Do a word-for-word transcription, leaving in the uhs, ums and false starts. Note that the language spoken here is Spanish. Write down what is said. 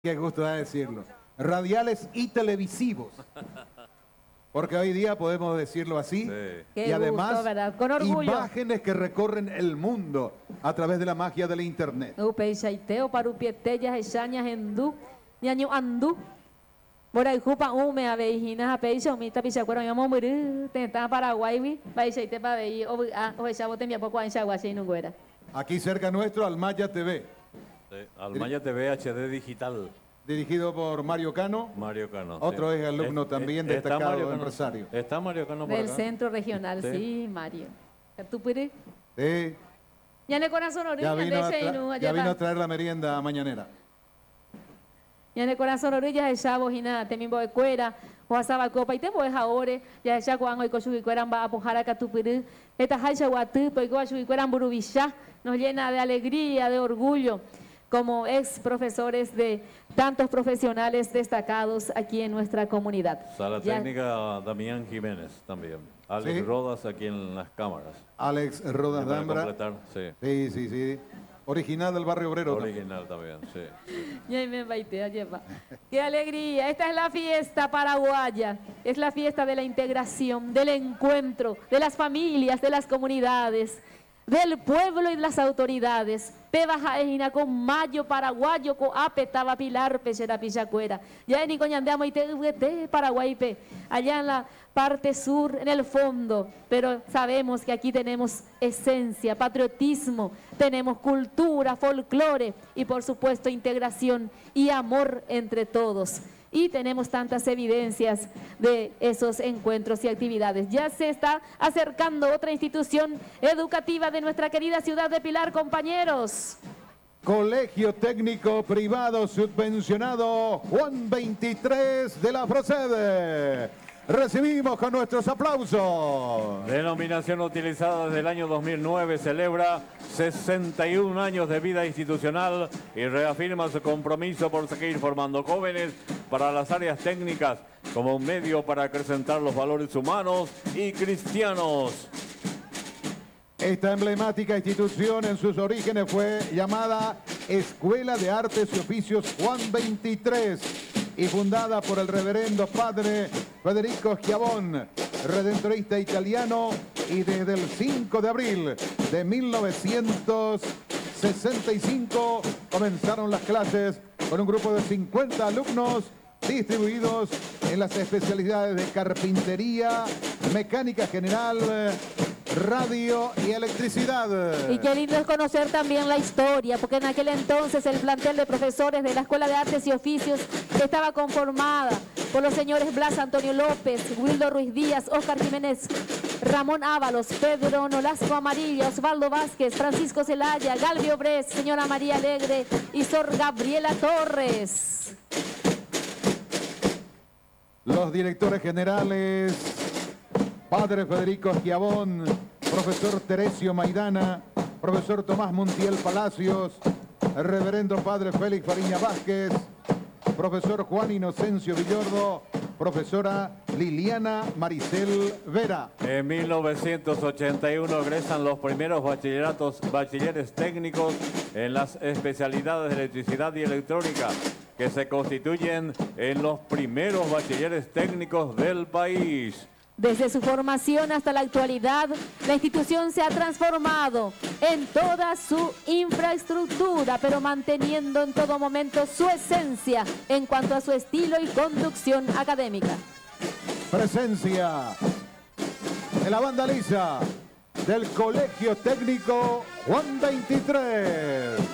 Qué gusto da decirlo. Radiales y televisivos. Porque hoy día podemos decirlo así. Sí. Y Qué además, gusto, ¿verdad? Con orgullo. imágenes que recorren el mundo a través de la magia del internet. Upe Chaiteo, Parupietella, Echañas, Endú, Ñaño Andú. Bora Jupa, Ume, Avejinas, Apeixa, Umita, Pichacuero, Yamo Muri, Tenta Paraguay, Baichaite, Pabei, o Echavo, Temia, Poco, Anchaguache y Nunguera. Aquí cerca nuestro, Almaya T V. Sí, Almaya T V H D Digital. Dirigido por Mario Cano. Mario Cano. Otro sí. es alumno Es- también es- está destacado Mario Cano. empresario. Está Mario Cano por Del acá. centro regional, Sí. sí, Mario. ¿Tú puedes? Sí, Ya en el corazón ya orilla, vino, a de tra- Cheinu, ya allá vino a va. traer la merienda mañanera. Ya en el corazón orilla, de Chavo, Gina, Temimbo de Cuera, Oasaba Copa, y te voy a ahora, ya de Chaco, Ango y Cochugi Cueran, va a pujar a Catupirú, esta Haicha Guatú, pues Cochugi Cueran, Burubishá, nos llena de alegría, de orgullo, como ex profesores de tantos profesionales destacados aquí en nuestra comunidad. Sala Ya- técnica Damián Jiménez también. Alex Sí. Rodas aquí en las cámaras. Alex Rodas Para Dambra. completar, sí. Sí, sí, sí. Original del barrio obrero. también. Original también, sí. Y ahí me baitea, lleva. ¡Qué alegría! Esta es la fiesta paraguaya. Es la fiesta de la integración, del encuentro, de las familias, de las comunidades, del pueblo y de las autoridades. Pebaja ejina con mayo paraguayo, con apetaba pilar, pechera pichacuera. Ya en Icoñandeamo y te Paraguay, pe. Allá en la parte sur, en el fondo. Pero sabemos que aquí tenemos esencia, patriotismo, tenemos cultura, folclore y por supuesto integración y amor entre todos. Y tenemos tantas evidencias de esos encuentros y actividades. Ya se está acercando otra institución educativa de nuestra querida ciudad de Pilar, compañeros. Colegio Técnico Privado Subvencionado Juan veintitrés de la Procede. Recibimos con nuestros aplausos. Denominación utilizada desde el año dos mil nueve, celebra sesenta y un años de vida institucional y reafirma su compromiso por seguir formando jóvenes para las áreas técnicas como un medio para acrecentar los valores humanos y cristianos. Esta emblemática institución en sus orígenes fue llamada Escuela de Artes y Oficios Juan veintitrés y fundada por el reverendo padre Federico Schiavon, redentorista italiano, y desde el cinco de abril de mil novecientos sesenta y cinco comenzaron las clases con un grupo de cincuenta alumnos distribuidos en las especialidades de carpintería, mecánica general, radio y electricidad. Y qué lindo es conocer también la historia, porque en aquel entonces el plantel de profesores de la Escuela de Artes y Oficios estaba conformada por los señores Blas Antonio López, Wildo Ruiz Díaz, Óscar Jiménez, Ramón Ábalos, Pedro Nolasco Amarilla, Osvaldo Vázquez, Francisco Zelaya, Galvio Bres, señora María Alegre y Sor Gabriela Torres. Los directores generales, padre Federico Schiavon, profesor Teresio Maidana, profesor Tomás Montiel Palacios, el reverendo padre Félix Fariña Vázquez, profesor Juan Inocencio Villordo, profesora Liliana Maricel Vera. En mil novecientos ochenta y uno egresan los primeros bachilleratos, bachilleres técnicos en las especialidades de electricidad y electrónica, que se constituyen en los primeros bachilleres técnicos del país. Desde su formación hasta la actualidad, la institución se ha transformado en toda su infraestructura, pero manteniendo en todo momento su esencia en cuanto a su estilo y conducción académica. Presencia de la banda lisa del Colegio Técnico Juan veintitrés.